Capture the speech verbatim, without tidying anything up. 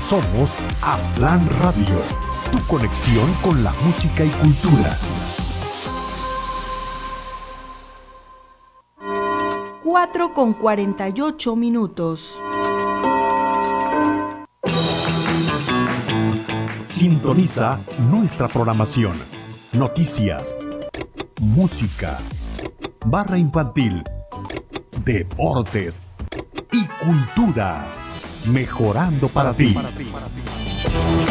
Somos Aztlán Radio, tu conexión con la música y cultura. cuatro con cuarenta y ocho minutos. Sintoniza nuestra programación. Noticias, música, barra infantil, deportes y cultura. Mejorando para ti.